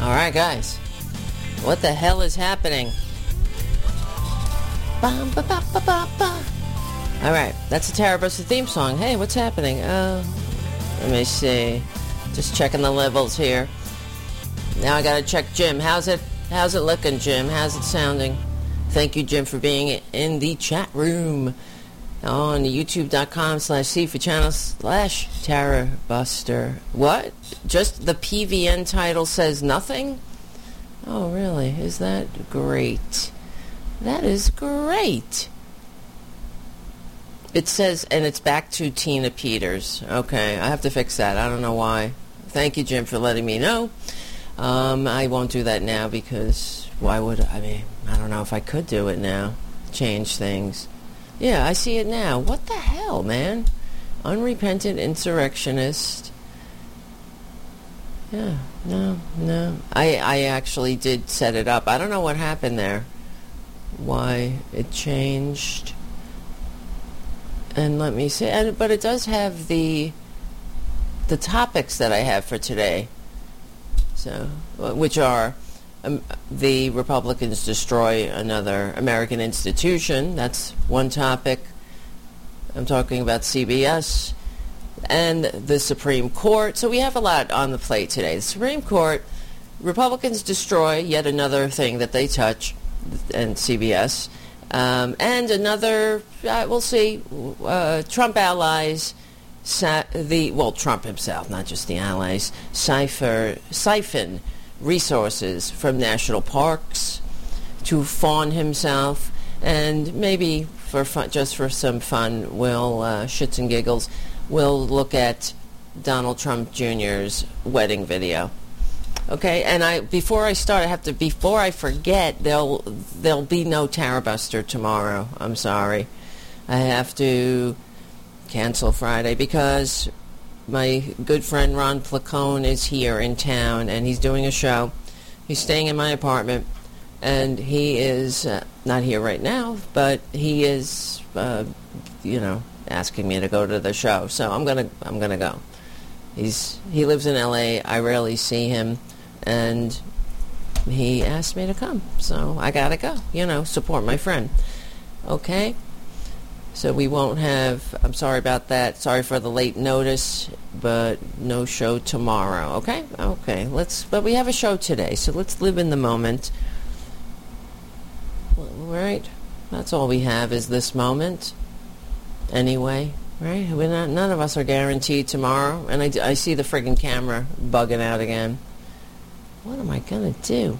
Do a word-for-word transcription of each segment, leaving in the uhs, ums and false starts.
All right, guys. What the hell is happening? Ba, ba, ba, ba, ba, ba. All right, that's the Tara Buster theme song. Hey, what's happening? Uh, let me see. Just checking the levels here. Now I gotta check Jim. How's it? How's it looking, Jim? How's it sounding? Thank you, Jim, for being in the chat room on youtube.com slash C for channel slash Tara Buster. What? Just the P V N title says nothing? Oh, really? Is that great? That is great. It says, and it's back to Tina Peters. Okay, I have to fix that. I don't know why. Thank you, Jim, for letting me know. Um, I won't do that now because why would I? I mean, I don't know if I could do it now. Change things. Yeah, I see it now. What the hell, man? Unrepentant insurrectionist. Yeah, no, no. I, I actually did set it up. I don't know what happened there. Why it changed. And let me see. And, but it does have the the topics that I have for today. So, which are um, the Republicans destroy another American institution. That's one topic. I'm talking about C B S and the Supreme Court. So we have a lot on the plate today. The Supreme Court, Republicans destroy yet another thing that they touch, and C B S. Um, and another, uh, we'll see, uh, Trump allies, sa- the well, Trump himself, not just the allies, cipher, siphon resources from national parks to fawn himself, and maybe for fun, just for some fun, we'll, uh, shits and giggles, we'll look at Donald Trump Junior's wedding video. Okay, and I before I start, I have to before I forget. There'll there'll be no Tara Buster tomorrow. I'm sorry, I have to cancel Friday because my good friend Ron Placone is here in town and he's doing a show. He's staying in my apartment, and he is uh, not here right now, but he is, uh, you know, asking me to go to the show. So I'm gonna I'm gonna go. He's he lives in L A. I rarely see him. And he asked me to come, so I gotta go, you know, support my friend. Okay? So we won't have, I'm sorry about that, sorry for the late notice, but no show tomorrow, okay? Okay, let's, but we have a show today, so let's live in the moment. Right? That's all we have is this moment. Anyway, right? We're not, none of us are guaranteed tomorrow, and I, I see the friggin' camera bugging out again. What am I going to do?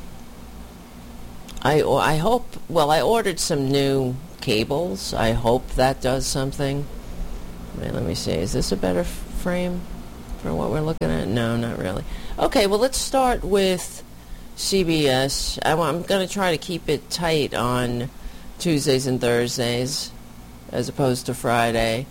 I, I hope, well, I ordered some new cables. I hope that does something. Wait, let me see. Is this a better f- frame for what we're looking at? No, not really. Okay, well, let's start with C B S. I, I'm going to try to keep it tight on Tuesdays and Thursdays as opposed to Friday.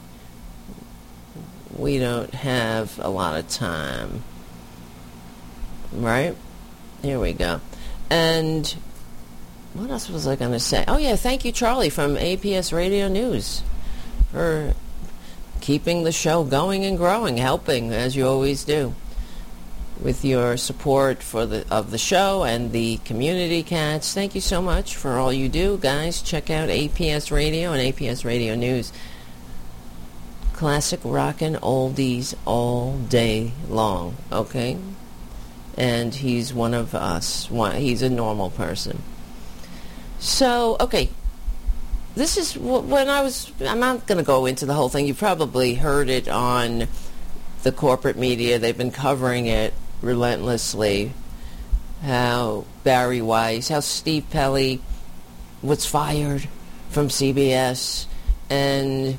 We don't have a lot of time. Right? Here we go. And what else was I going to say? Oh, yeah, thank you, Charlie, from A P S Radio News for keeping the show going and growing, helping, as you always do, with your support for the of the show and the community cats. Thank you so much for all you do, guys. Check out A P S Radio and A P S Radio News. Classic rockin' oldies all day long, okay? And he's one of us. One, he's a normal person. So, okay. This is when I was... I'm not going to go into the whole thing. You probably heard it on the corporate media. They've been covering it relentlessly. How Barry Weiss, how Steve Pelly was fired from C B S. And...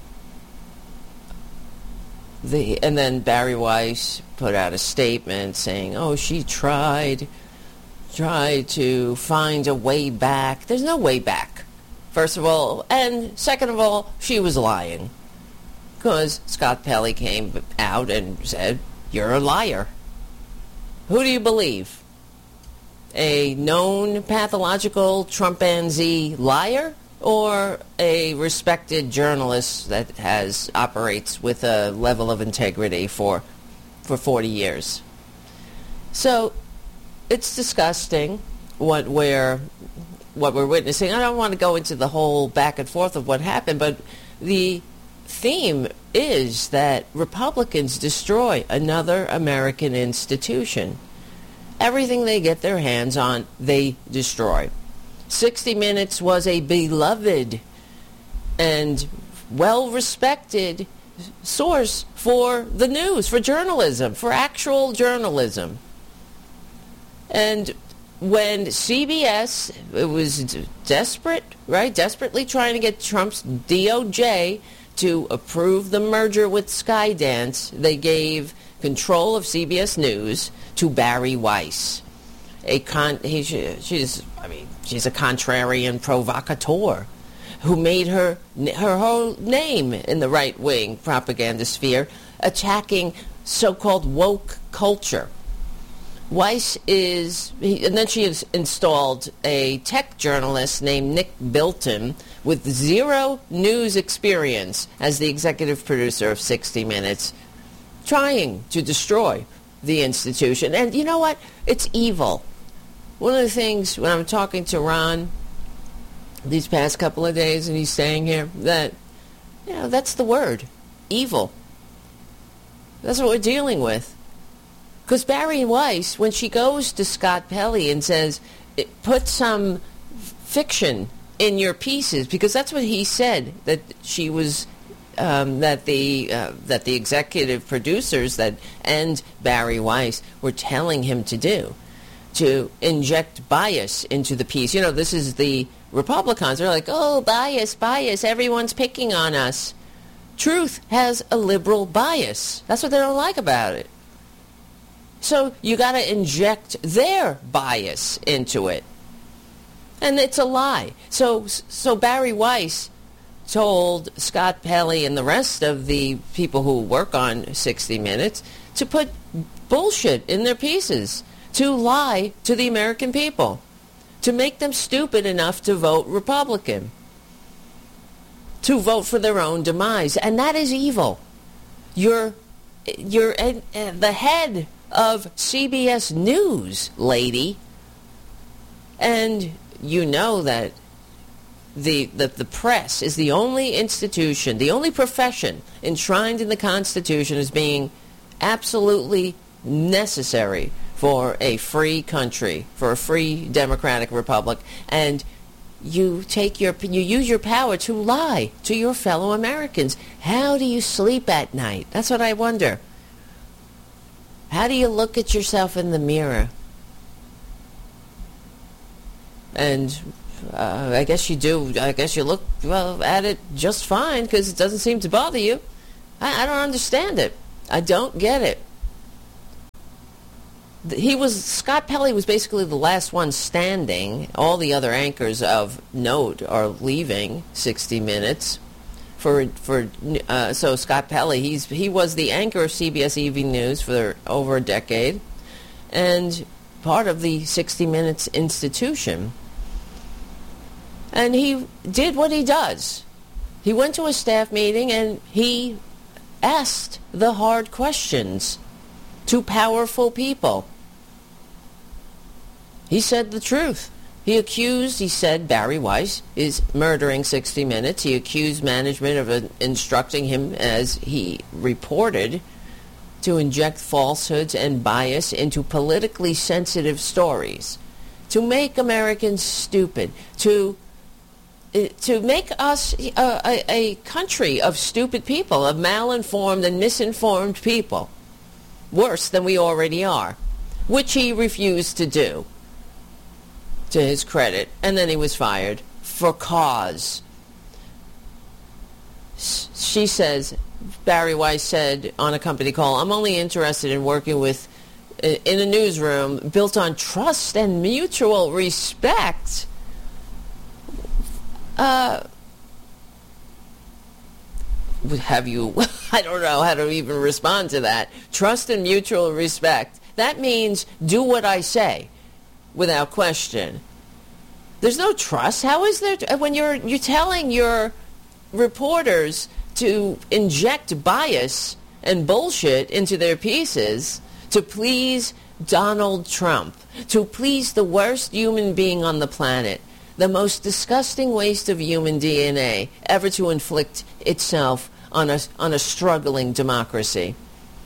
The, and then Barry Weiss put out a statement saying, oh, she tried, tried to find a way back. There's no way back, first of all. And second of all, she was lying. Because Scott Pelley came out and said, you're a liar. Who do you believe? A known pathological Trumpanzee liar? Or a respected journalist that has operates with a level of integrity for for forty years. So it's disgusting what we're what we're witnessing. I don't want to go into the whole back and forth of what happened, but the theme is that Republicans destroy another American institution. Everything they get their hands on, they destroy. sixty minutes was a beloved and well-respected source for the news, for journalism, for actual journalism. And when C B S, it was desperate, right? Desperately trying to get Trump's D O J to approve the merger with Skydance, they gave control of C B S News to Bari Weiss. A con, he, she's, I mean, she's a contrarian provocateur who made her her whole name in the right-wing propaganda sphere, attacking so-called woke culture. Weiss is, and then she has installed a tech journalist named Nick Bilton with zero news experience as the executive producer of sixty minutes, trying to destroy the institution. And you know what? It's evil. One of the things when I'm talking to Ron these past couple of days, and he's saying here that, you know, that's the word, evil. That's what we're dealing with. Because Bari Weiss, when she goes to Scott Pelley and says, put some fiction in your pieces, because that's what he said, that she was, um, that the uh, that the executive producers that and Bari Weiss were telling him to do, to inject bias into the piece. You know, this is the Republicans. They're like, oh, bias, bias, everyone's picking on us. Truth has a liberal bias. That's what they don't like about it. So you got to inject their bias into it. And it's a lie. So so Bari Weiss told Scott Pelley and the rest of the people who work on sixty minutes to put bullshit in their pieces, to lie to the American people, to make them stupid enough to vote Republican, to vote for their own demise. And that is evil. You're, you're uh, uh, the head of C B S News, lady. And you know that the, the the press is the only institution, the only profession enshrined in the Constitution as being absolutely necessary for a free country, for a free democratic republic. And you take your you use your power to lie to your fellow Americans. How do you sleep at night? That's what I wonder. How do you look at yourself in the mirror? And uh, I guess you do. I guess you look, well, at it just fine because it doesn't seem to bother you. I, I don't understand it. I don't get it. He was Scott Pelley was basically the last one standing. All the other anchors of note are leaving sixty minutes. For for uh, so Scott Pelley, he's he was the anchor of C B S Evening News for over a decade, and part of the sixty minutes institution. And he did what he does. He went to a staff meeting and he asked the hard questions to powerful people. He said the truth. He accused, he said, Bari Weiss is murdering sixty minutes. He accused management of uh, instructing him, as he reported, to inject falsehoods and bias into politically sensitive stories, to make Americans stupid, to uh, to make us a, a, a country of stupid people, of malinformed and misinformed people, worse than we already are, which he refused to do, to his credit. And then he was fired for cause. She says, Bari Weiss said on a company call, I'm only interested in working with, in a newsroom built on trust and mutual respect. Uh, have you, I don't know how to even respond to that. Trust and mutual respect. That means do what I say without question. There's no trust. How is there, when you're you're telling your reporters to inject bias and bullshit into their pieces to please Donald Trump, to please the worst human being on the planet, the most disgusting waste of human D N A ever to inflict itself on a, on a struggling democracy.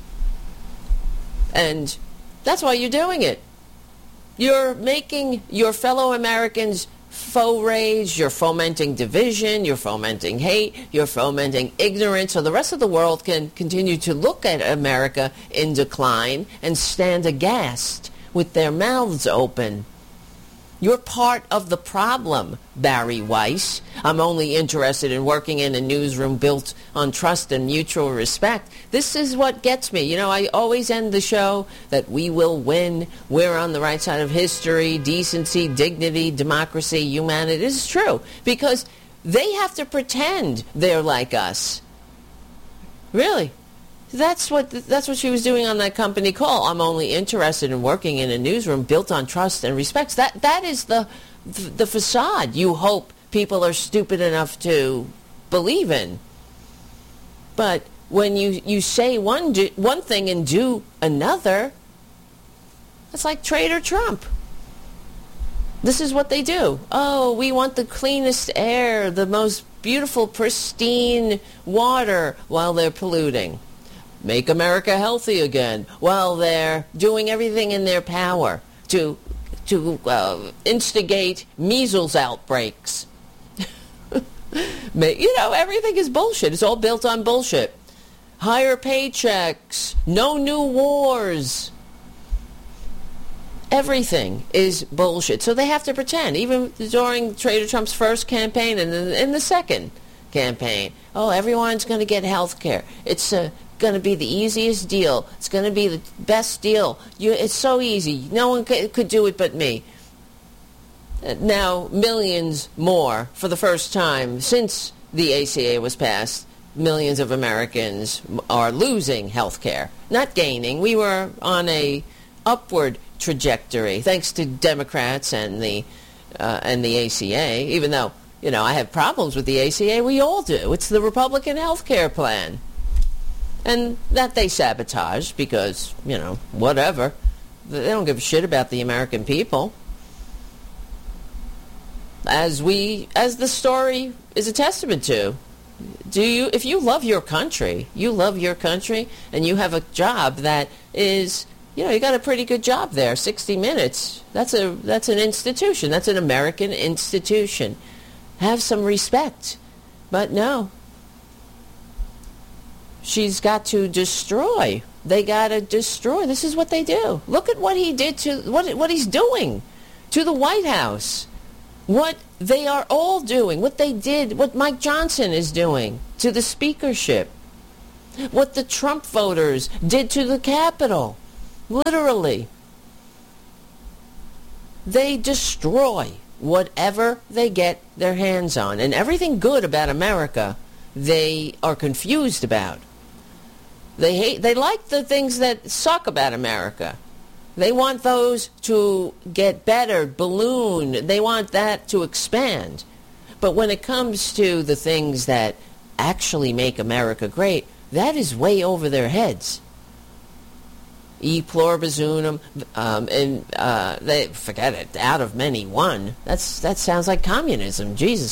And that's why you're doing it. You're making your fellow Americans faux rage, you're fomenting division, you're fomenting hate, you're fomenting ignorance, so the rest of the world can continue to look at America in decline and stand aghast with their mouths open. You're part of the problem, Barry Weiss. I'm only interested in working in a newsroom built on trust and mutual respect. This is what gets me. You know, I always end the show that we will win. We're on the right side of history, decency, dignity, democracy, humanity. This is true because they have to pretend they're like us. Really. That's what that's what she was doing on that company call. I'm only interested in working in a newsroom built on trust and respect. That that is the the facade you hope people are stupid enough to believe in. But when you, you say one do, one thing and do another, it's like Trader Trump. This is what they do. Oh, we want the cleanest air, the most beautiful, pristine water while they're polluting. Make America healthy again while they're doing everything in their power to to uh, instigate measles outbreaks. You know, everything is bullshit. It's all built on bullshit. Higher paychecks, no new wars. Everything is bullshit. So they have to pretend, even during Trader Trump's first campaign and in the second campaign. Oh, everyone's going to get health care. It's a going to be the easiest deal. It's going to be the best deal. You, it's so easy. No one c- could do it but me. Now, millions more for the first time since the A C A was passed. Millions of Americans are losing health care, not gaining. We were on a upward trajectory thanks to Democrats and the uh, and the A C A. Even though, you know, I have problems with the A C A, we all do. It's the Republican health care plan. And that they sabotage because, you know, whatever. They don't give a shit about the American people. As we, as the story is a testament to. Do you, if you love your country, you love your country, and you have a job that is, you know, you got a pretty good job there, sixty minutes. That's a, that's an institution. That's an American institution. Have some respect. But no. She's got to destroy. They got to destroy. This is what they do. Look at what he did to, what what he's doing to the White House. What they are all doing. What they did, what Mike Johnson is doing to the speakership. What the Trump voters did to the Capitol. Literally. They destroy whatever they get their hands on. And everything good about America, they are confused about. They hate, they like the things that suck about America. They want those to get better, balloon. They want that to expand. But when it comes to the things that actually make America great, that is way over their heads. E pluribus unum, um, and uh, they forget it. Out of many, one. That's that sounds like communism. Jesus,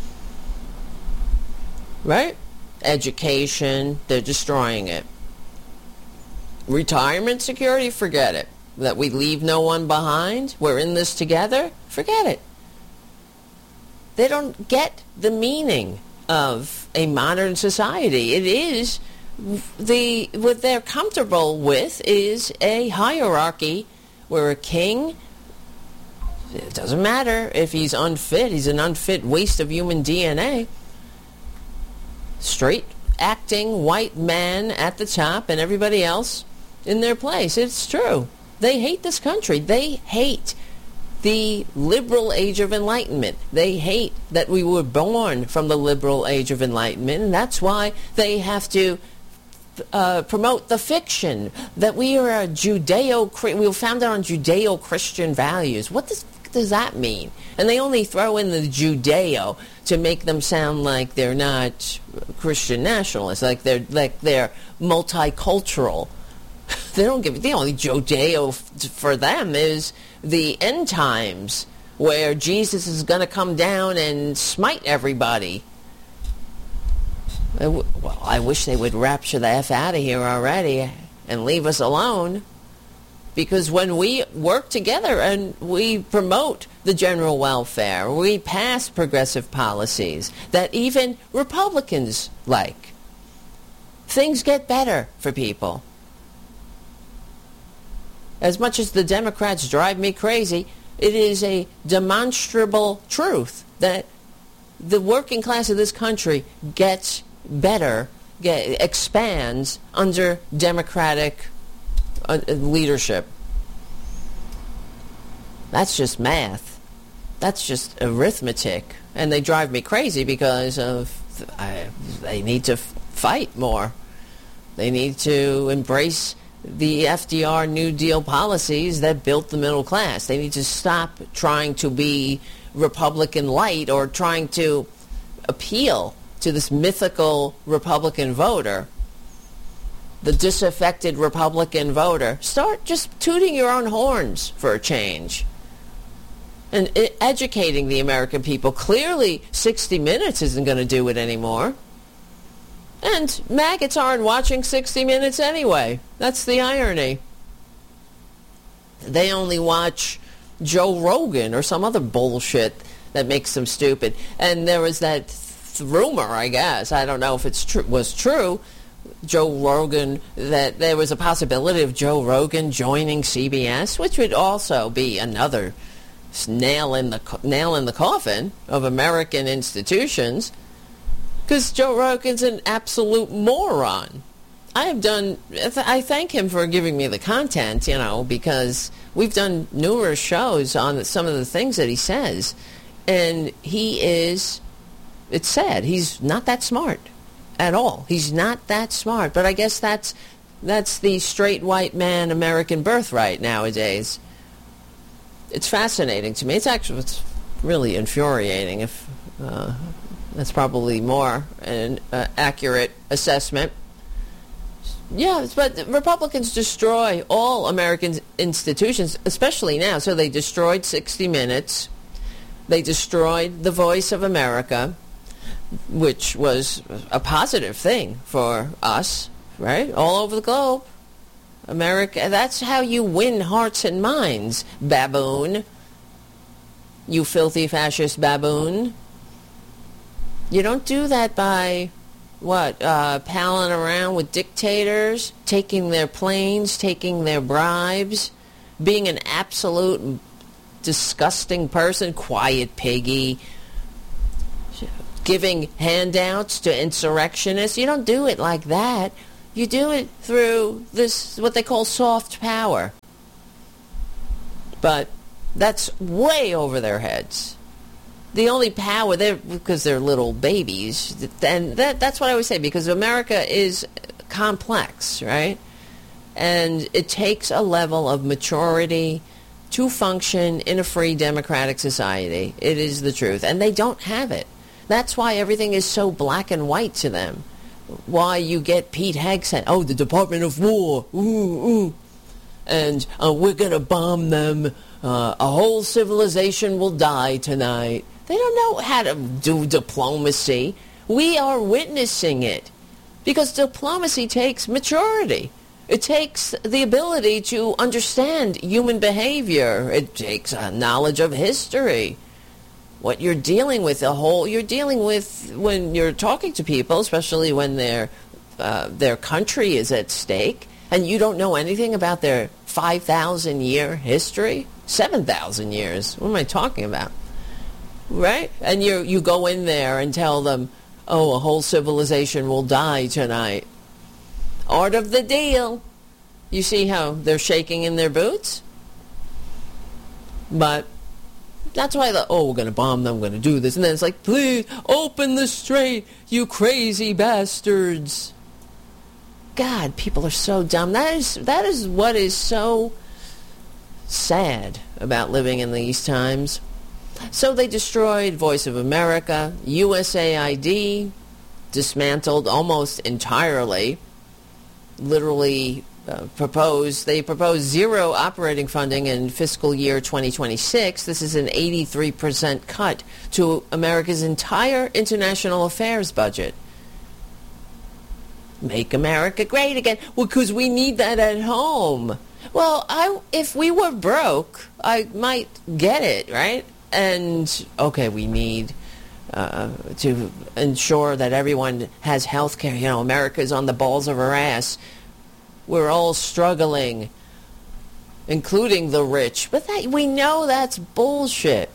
right? Education, they're destroying it. Retirement security, forget it. That we leave no one behind. We're in this together. Forget it. They don't get the meaning of a modern society. It is the what they're comfortable with is a hierarchy where a king, it doesn't matter if he's unfit, he's an unfit waste of human D N A. Straight acting white man at the top and everybody else in their place. It's true. They hate this country. They hate the liberal age of enlightenment. They hate that we were born from the liberal age of enlightenment, and that's why they have to uh, promote the fiction that we are a Judeo, we were founded on Judeo-Christian values. What does does that mean? And they only throw in the Judeo to make them sound like they're not Christian nationalists, like they're like they're multicultural. They don't give the only Judeo f- for them is the end times, where Jesus is going to come down and smite everybody. I w- well, I wish they would rapture the F out of here already and leave us alone. Because when we work together and we promote the general welfare, we pass progressive policies that even Republicans like, things get better for people. As much as the Democrats drive me crazy, it is a demonstrable truth that the working class of this country gets better, get, expands under Democratic uh, leadership. That's just math. That's just arithmetic. And they drive me crazy because of I, they need to f- fight more. They need to embrace the F D R New Deal policies that built the middle class. They need to stop trying to be Republican light or trying to appeal to this mythical Republican voter, the disaffected Republican voter. Start just tooting your own horns for a change and educating the American people. Clearly, sixty minutes isn't going to do it anymore. And maggots aren't watching sixty minutes anyway. That's the irony. They only watch Joe Rogan or some other bullshit that makes them stupid. And there was that th- rumor, I guess, I don't know if it's tr- was true, Joe Rogan, that there was a possibility of Joe Rogan joining C B S, which would also be another nail in the co- nail in the coffin of American institutions. Because Joe Rogan's an absolute moron. I have done, I thank him for giving me the content, you know, because we've done numerous shows on some of the things that he says. And he is, it's sad, he's not that smart at all. He's not that smart. But I guess that's, that's the straight white man American birthright nowadays. It's fascinating to me. It's actually, it's really infuriating if... Uh, That's probably more an uh, accurate assessment. Yeah, but Republicans destroy all American institutions, especially now. So they destroyed sixty minutes. They destroyed the Voice of America, which was a positive thing for us, right? All over the globe. America, that's how you win hearts and minds, baboon. You filthy fascist baboon. You don't do that by, what, uh, palling around with dictators, taking their planes, taking their bribes, being an absolute disgusting person, quiet piggy, giving handouts to insurrectionists. You don't do it like that. You do it through this, what they call soft power. But that's way over their heads. The only power, they're, because they're little babies, and that, that's what I always say, because America is complex, right? And it takes a level of maturity to function in a free democratic society. It is the truth. And they don't have it. That's why everything is so black and white to them. Why you get Pete Hegseth, oh, the Department of War, ooh, ooh. And uh, we're going to bomb them. Uh, a whole civilization will die tonight. They don't know how to do diplomacy. We are witnessing it. Because diplomacy takes maturity. It takes the ability to understand human behavior. It takes a knowledge of history. What you're dealing with, the whole, you're dealing with when you're talking to people, especially when their, uh, their country is at stake, and you don't know anything about their five thousand year history, seven thousand years. What am I talking about? Right? And you you go in there and tell them, oh, a whole civilization will die tonight. Art of the deal. You see how they're shaking in their boots? But that's why the, oh, we're going to bomb them, we're going to do this. And then it's like, please, open the strait, you crazy bastards. God, people are so dumb. That is that is what is so sad about living in these times. So they destroyed Voice of America, U S A I D, dismantled almost entirely, literally uh, propose, they propose zero operating funding in fiscal year twenty twenty-six. This is an eighty-three percent cut to America's entire international affairs budget. Make America great again. Well, because we need that at home. Well, I, if we were broke, I might get it, right? And, okay, we need uh, to ensure that everyone has health care. You know, America's on the balls of her ass. We're all struggling, including the rich. But that, we know that's bullshit.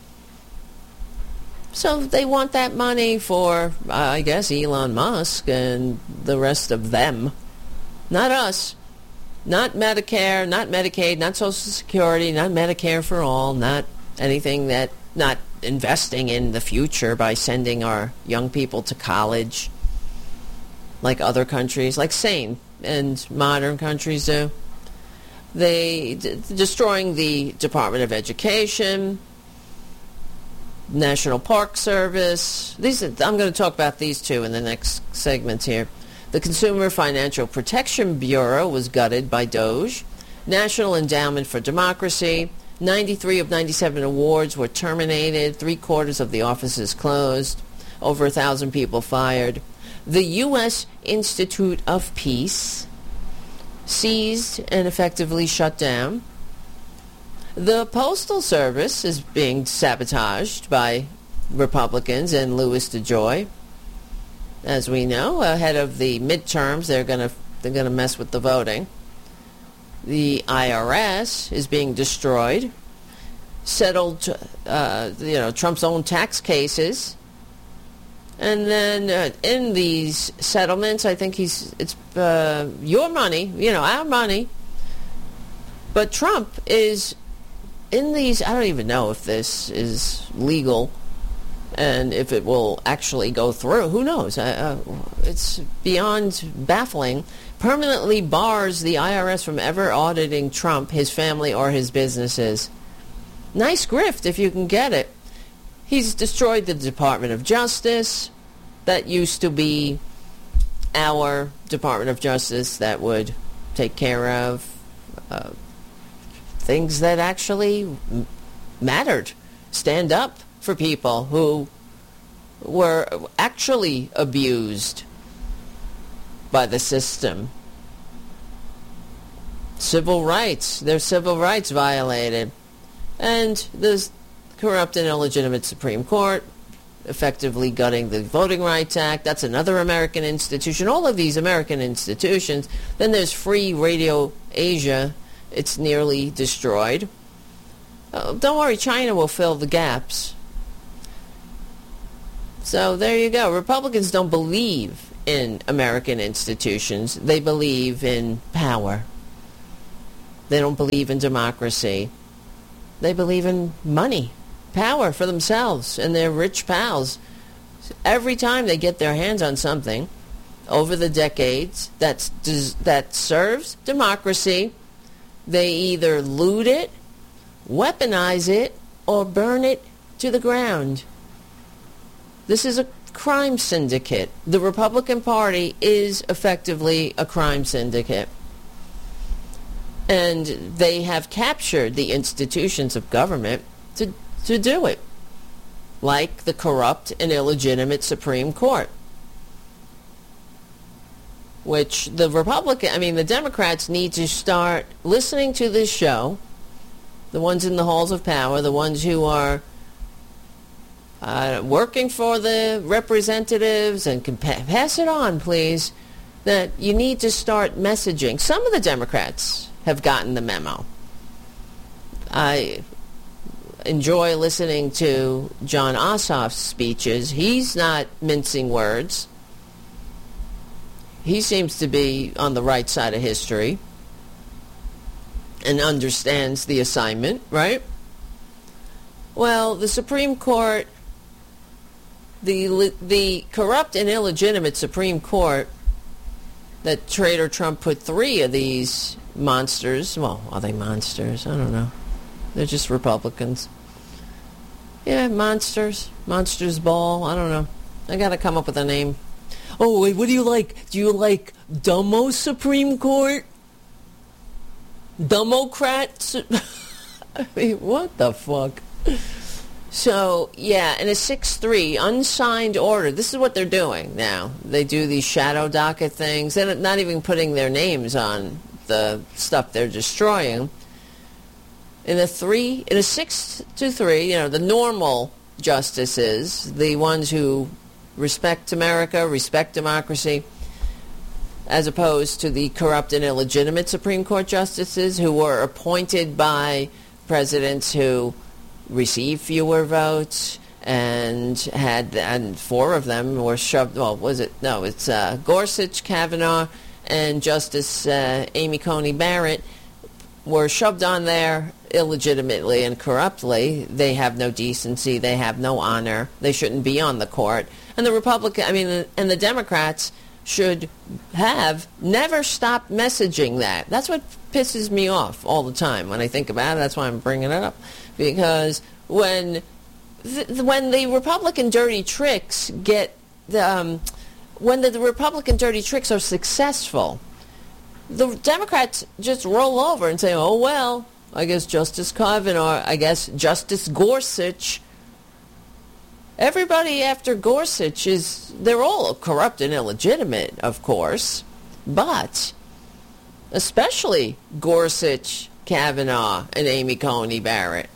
So they want that money for, uh, I guess, Elon Musk and the rest of them. Not us. Not Medicare, not Medicaid, not Social Security, not Medicare for all, not anything that, not investing in the future by sending our young people to college like other countries, like sane and modern countries do. They, d- destroying the Department of Education, National Park Service. These are, I'm going to talk about these two in the next segment here. The Consumer Financial Protection Bureau was gutted by Doge. National Endowment for Democracy. ninety-three of ninety-seven awards were terminated. Three quarters of the offices closed. Over a thousand people fired. The U S Institute of Peace seized and effectively shut down. The Postal Service is being sabotaged by Republicans and Louis DeJoy. As we know, ahead of the midterms, they're going to they're going to mess with the voting. The I R S is being destroyed. Settled, uh, you know, Trump's own tax cases. And then uh, in these settlements, I think he's it's uh, your money, you know, our money. But Trump is in these. I don't even know if this is legal and if it will actually go through. Who knows? Uh, it's beyond baffling. Permanently bars the I R S from ever auditing Trump, his family, or his businesses. Nice grift if you can get it. He's destroyed the Department of Justice. That used to be our Department of Justice that would take care of uh, things that actually m- mattered. Stand up for people who were actually abused by the system. Civil rights, their civil rights violated. And the corrupt and illegitimate Supreme Court, effectively gutting the Voting Rights Act. That's another American institution. All of these American institutions. Then there's Free Radio Asia. It's nearly destroyed. Uh, don't worry, China will fill the gaps. So there you go. Republicans don't believe in American institutions. They believe in power. They don't believe in democracy. They believe in money, power for themselves and their rich pals. Every time they get their hands on something over the decades that's, that serves democracy, they either loot it, weaponize it, or burn it to the ground. This is a crime syndicate. The Republican Party is effectively a crime syndicate. And they have captured the institutions of government to, to do it, like the corrupt and illegitimate Supreme Court, which the Republican, I mean, the Democrats need to start listening to this show, the ones in the halls of power, the ones who are uh, working for the representatives, and can pa- pass it on, please, that you need to start messaging. Some of the Democrats have gotten the memo. I enjoy listening to John Ossoff's speeches. He's not mincing words. He seems to be on the right side of history and understands the assignment, right? Well, the Supreme Court, the the corrupt and illegitimate Supreme Court, that Trader Trump put three of these monsters, well, are they monsters? I don't know. They're just Republicans. Yeah, monsters. Monsters Ball. I don't know. I got to come up with a name. Oh, wait, what do you like? Do you like Dumbo Supreme Court? Democrats. I mean, what the fuck? So, yeah, in a six three unsigned order, this is what they're doing now. They do these shadow docket things. They're not even putting their names on the stuff they're destroying. In a three, in a six to three, you know, the normal justices, the ones who respect America, respect democracy, as opposed to the corrupt and illegitimate Supreme Court justices who were appointed by presidents who received fewer votes and had, and four of them were shoved, well, was it, no, it's uh, Gorsuch, Kavanaugh, and Justice uh, Amy Coney Barrett were shoved on there illegitimately and corruptly. They have no decency. They have no honor. They shouldn't be on the court. And the Republican, I mean, and the Democrats should have never stopped messaging that. That's what pisses me off all the time when I think about it. That's why I'm bringing it up. Because when th- when the Republican dirty tricks get, the, um, when the, the Republican dirty tricks are successful, the Democrats just roll over and say, oh, well, I guess Justice Kavanaugh, I guess Justice Gorsuch. Everybody after Gorsuch is, they're all corrupt and illegitimate, of course, but especially Gorsuch, Kavanaugh, and Amy Coney Barrett.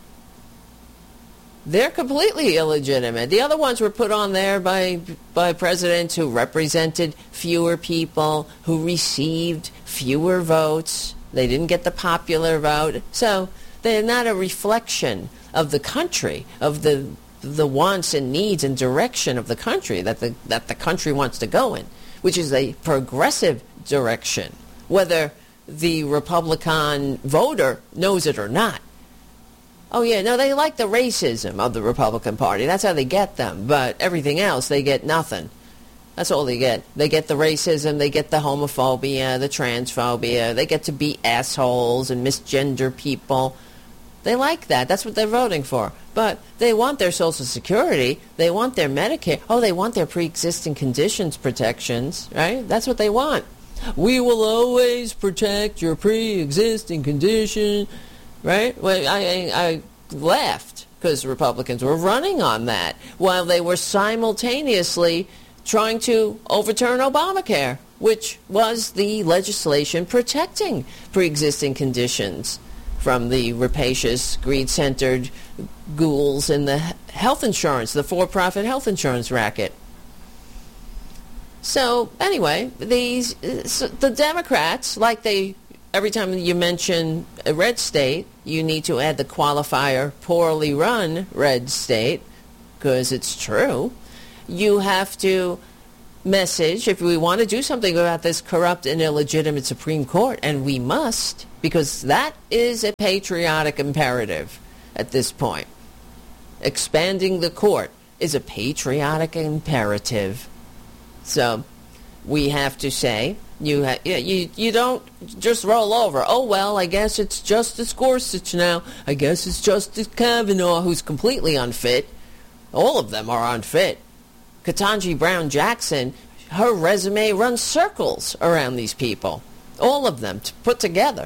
They're completely illegitimate. The other ones were put on there by by presidents who represented fewer people, who received fewer votes. They didn't get the popular vote. So they're not a reflection of the country, of the the wants and needs and direction of the country that the that the country wants to go in, which is a progressive direction, whether the Republican voter knows it or not. Oh, yeah, no, they like the racism of the Republican Party. That's how they get them. But everything else, they get nothing. That's all they get. They get the racism, they get the homophobia, the transphobia. They get to be assholes and misgender people. They like that. That's what they're voting for. But they want their Social Security. They want their Medicare. Oh, they want their pre-existing conditions protections, right? That's what they want. We will always protect your pre-existing condition. Right? Well, I, I laughed because Republicans were running on that while they were simultaneously trying to overturn Obamacare, which was the legislation protecting pre-existing conditions from the rapacious, greed-centered ghouls in the health insurance, the for-profit health insurance racket. So, anyway, these so the Democrats, like they... Every time you mention a red state, you need to add the qualifier poorly run red state, because it's true. You have to message, if we want to do something about this corrupt and illegitimate Supreme Court, and we must, because that is a patriotic imperative at this point. Expanding the court is a patriotic imperative. So we have to say, You, ha- you you don't just roll over. Oh, well, I guess it's Justice Gorsuch now. I guess it's Justice Kavanaugh, who's completely unfit. All of them are unfit. Ketanji Brown Jackson, her resume runs circles around these people. All of them t- put together.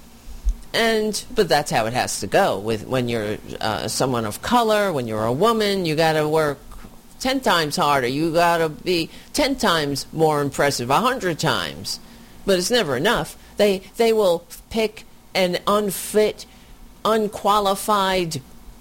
And but that's how it has to go. With when you're uh, someone of color, when you're a woman, you got to work ten times harder. You got to be ten times more impressive, a hundred times. But it's never enough. They they will pick an unfit, unqualified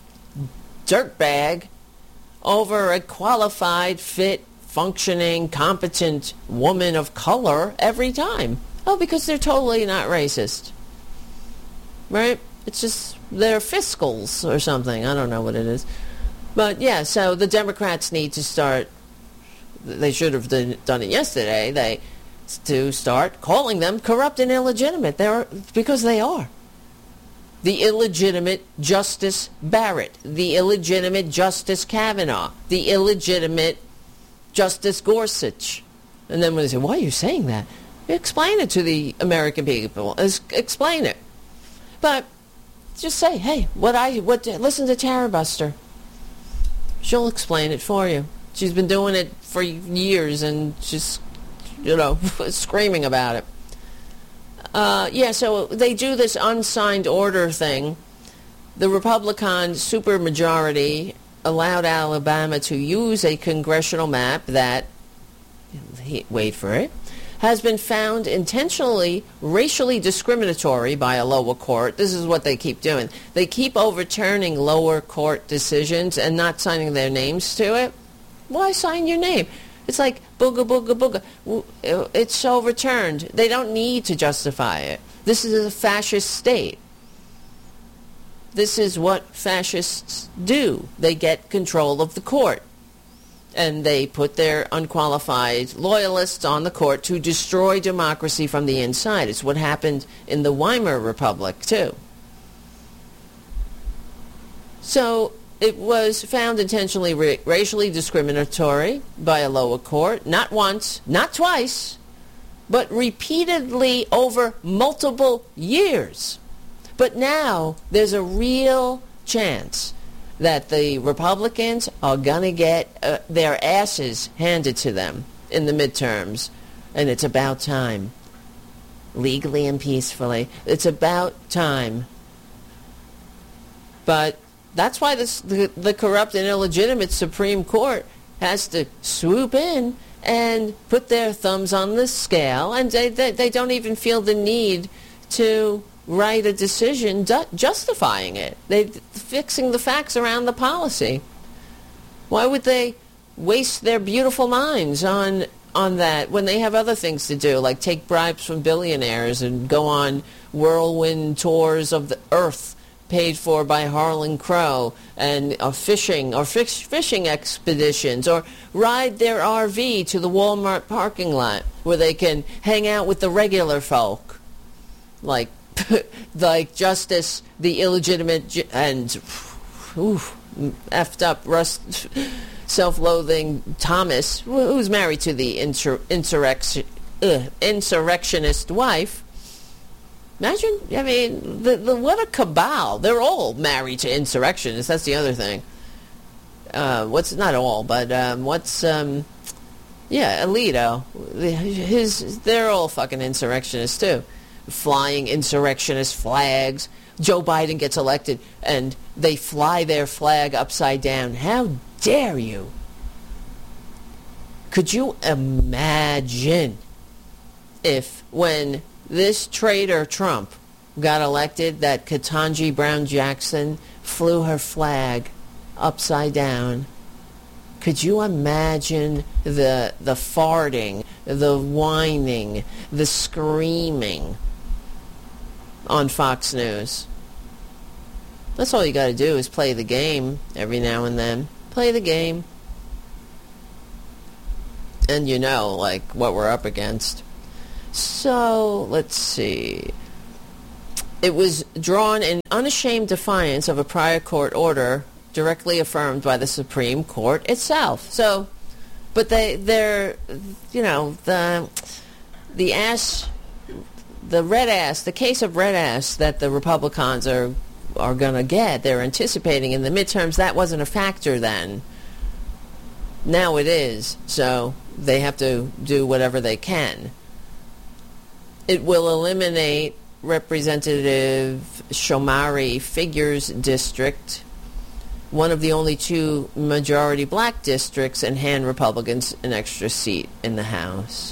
dirtbag over a qualified, fit, functioning, competent woman of color every time. Oh, because they're totally not racist. Right? It's just they're fiscals or something. I don't know what it is. But, yeah, so the Democrats need to start, they should have done it yesterday, they to start calling them corrupt and illegitimate. They're, because they are. The illegitimate Justice Barrett, the illegitimate Justice Kavanaugh, the illegitimate Justice Gorsuch. And then when they say, why are you saying that? Explain it to the American people. Explain it. But just say, hey, what I what listen to Tara Buster. She'll explain it for you. She's been doing it for years and she's, you know, screaming about it. Uh, yeah, so they do this unsigned order thing. The Republican supermajority allowed Alabama to use a congressional map that, wait for it, has been found intentionally racially discriminatory by a lower court. This is what they keep doing. They keep overturning lower court decisions and not signing their names to it. Why sign your name? It's like booga, booga, booga. It's overturned. They don't need to justify it. This is a fascist state. This is what fascists do. They get control of the court. And they put their unqualified loyalists on the court to destroy democracy from the inside. It's what happened in the Weimar Republic, too. So it was found intentionally ra- racially discriminatory by a lower court, not once, not twice, but repeatedly over multiple years. But now there's a real chance that the Republicans are going to get uh, their asses handed to them in the midterms. And it's about time. Legally and peacefully. It's about time. But that's why this, the, the corrupt and illegitimate Supreme Court has to swoop in and put their thumbs on the scale. And they, they, they don't even feel the need to write a decision du- justifying it. They're fixing the facts around the policy. Why would they waste their beautiful minds on on that when they have other things to do, like take bribes from billionaires and go on whirlwind tours of the earth paid for by Harlan Crow, and uh, fishing or fish, fishing expeditions, or ride their R V to the Walmart parking lot where they can hang out with the regular folk, like like Justice, the illegitimate and oof, effed up, rust, self-loathing Thomas, who's married to the insur- insurrection, uh, insurrectionist wife. Imagine, I mean, the, the, what a cabal. They're all married to insurrectionists. That's the other thing. Uh, what's, not all, but um, what's, um, yeah, Alito. His, they're all fucking insurrectionists, too. Flying insurrectionist flags. Joe Biden gets elected and they fly their flag upside down. How dare you? Could you imagine if when this traitor Trump got elected that Ketanji Brown Jackson flew her flag upside down? Could you imagine the the farting, the whining, the screaming on Fox News? That's all you got to do is play the game every now and then. Play the game. And you know, like, what we're up against. So, let's see. It was drawn in unashamed defiance of a prior court order directly affirmed by the Supreme Court itself. So, but they, they're, you know, the, the ass... The red ass, the case of red ass that the Republicans are are going to get, they're anticipating in the midterms, that wasn't a factor then. Now it is, so they have to do whatever they can. It will eliminate Representative Shomari Figures District, one of the only two majority black districts, and hand Republicans an extra seat in the House.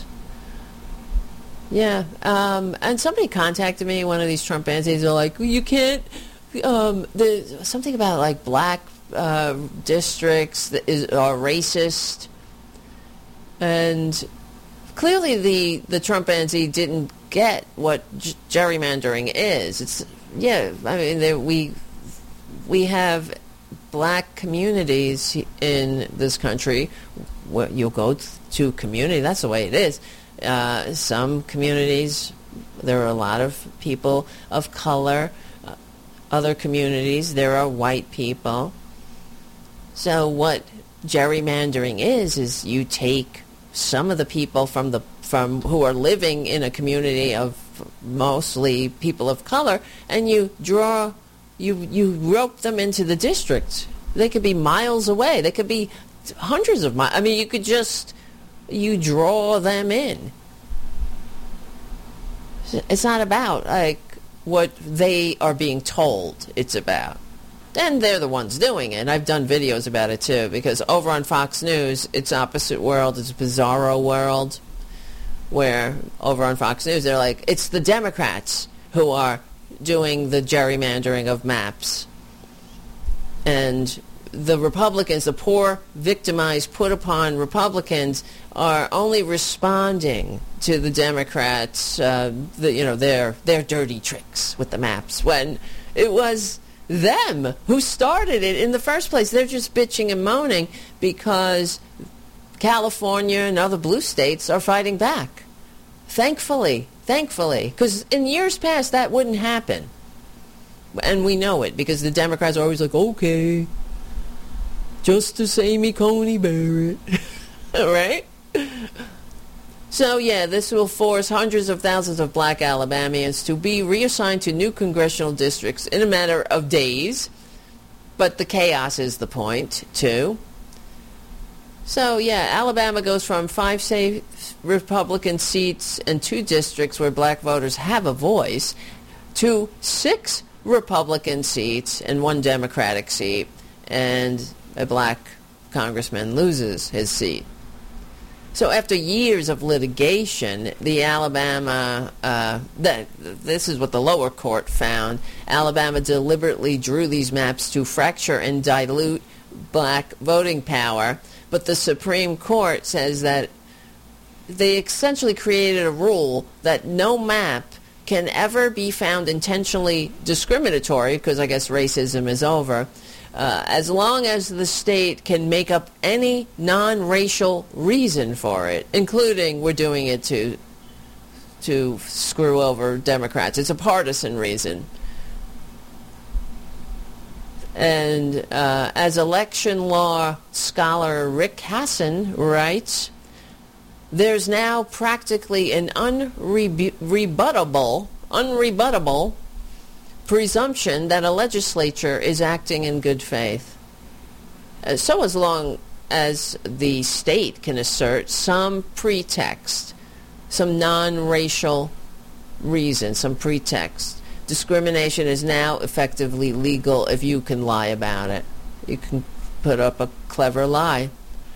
Yeah, um, and somebody contacted me, one of these Trump antis, they're like, you can't, um, there's something about like black uh, districts that is, are racist. And clearly the, the Trump anti didn't get what g- gerrymandering is. It's, yeah, I mean, there, we, we have black communities in this country. Where you'll go to community, that's the way it is. Uh, some communities, there are a lot of people of color. Uh, other communities, there are white people. So what gerrymandering is, is you take some of the people from the from who are living in a community of mostly people of color, and you draw, you you rope them into the district. They could be miles away. They could be hundreds of miles. I mean, you could just, you draw them in. It's not about like what they are being told it's about. And they're the ones doing it. And I've done videos about it too, because over on Fox News, it's opposite world. It's bizarro world, where over on Fox News, they're like, it's the Democrats who are doing the gerrymandering of maps. And the Republicans, the poor, victimized, put upon Republicans, are only responding to the Democrats, uh, the, you know, their their dirty tricks with the maps, when it was them who started it in the first place. They're just bitching and moaning because California and other blue states are fighting back. Thankfully, thankfully, because in years past that wouldn't happen. And we know it because the Democrats are always like, okay, Justice Amy Coney Barrett, right? So, yeah, this will force hundreds of thousands of black Alabamians to be reassigned to new congressional districts in a matter of days. But the chaos is the point, too. So, yeah, Alabama goes from five safe Republican seats and two districts where black voters have a voice to six Republican seats and one Democratic seat, and a black congressman loses his seat. So after years of litigation, the Alabama, uh, the, this is what the lower court found, Alabama deliberately drew these maps to fracture and dilute black voting power, but the Supreme Court says that they essentially created a rule that no map can ever be found intentionally discriminatory, because I guess racism is over, Uh, as long as the state can make up any non-racial reason for it, including we're doing it to to screw over Democrats. It's a partisan reason. And uh, as election law scholar Rick Hasson writes, there's now practically an unrebuttable, unrebuttable presumption that a legislature is acting in good faith. Uh, so as long as the state can assert some pretext, some non-racial reason, some pretext, discrimination is now effectively legal if you can lie about it. You can put up a clever lie.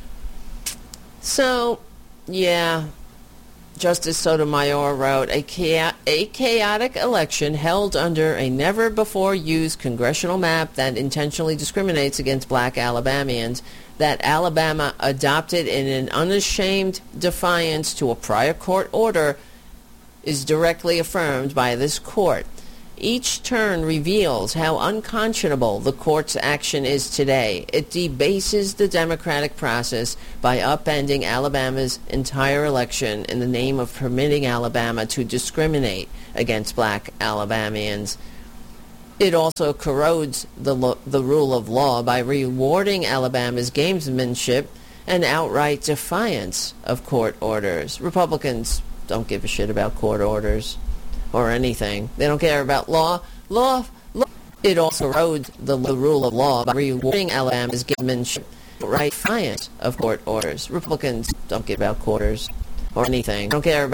So, yeah, Justice Sotomayor wrote, a, cha- a chaotic election held under a never-before-used congressional map that intentionally discriminates against black Alabamians, that Alabama adopted in an unashamed defiance to a prior court order, is directly affirmed by this court. Each turn reveals how unconscionable the court's action is today. It debases the democratic process by upending Alabama's entire election in the name of permitting Alabama to discriminate against black Alabamians. It also corrodes the, lo- the rule of law by rewarding Alabama's gamesmanship and outright defiance of court orders. Republicans don't give a shit about court orders or anything. They don't care about law. Law, law. It also erodes the, the rule of law by rewarding Alabama's gamesmanship, right defiance of court orders. Republicans don't give out court orders or anything. They don't care about